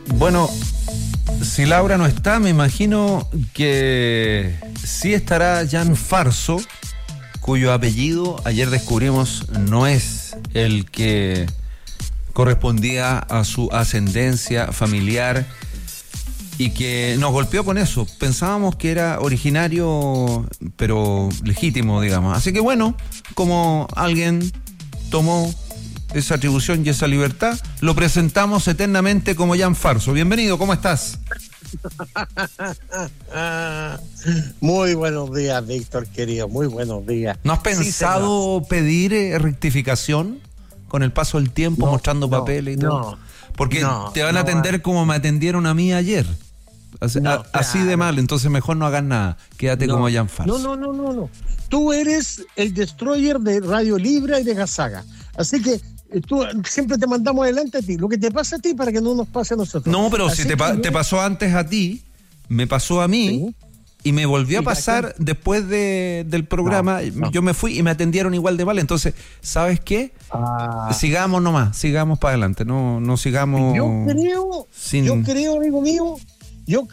Bueno, si Laura no está, me imagino que sí estará Jan Farso, cuyo apellido ayer descubrimos no es el que correspondía a su ascendencia familiar y que nos golpeó con eso. Pensábamos que era originario, pero legítimo, digamos. Así que bueno, como alguien tomó esa atribución y esa libertad, lo presentamos eternamente como Jan Farso. Bienvenido, ¿cómo estás? Muy buenos días, Víctor, querido, muy buenos días. ¿No has pensado pedir rectificación con el paso del tiempo, mostrando papeles y todo? Porque te van a atender como me atendieron a mí ayer. Así de mal, entonces mejor no hagas nada. Quédate como Jan Farso. No. Tú eres el destroyer de Radio Libre y de Gazaga. Así que tú siempre te mandamos adelante a ti. Lo que te pasa a ti para que no nos pase a nosotros. No, pero así si te pasó antes a ti, me pasó a mí, ¿sí? Y me volvió a pasar después del programa. Yo me fui y me atendieron igual de mal. Entonces, ¿sabes qué? Sigamos nomás, sigamos para adelante. No sigamos. Yo creo, amigo mío,